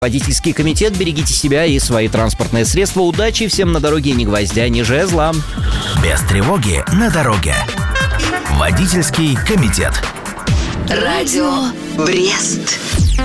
Водительский комитет, берегите себя и свои транспортные средства. Удачи всем на дороге, ни гвоздя, ни жезла. Без тревоги на дороге. Водительский комитет. Радио Брест.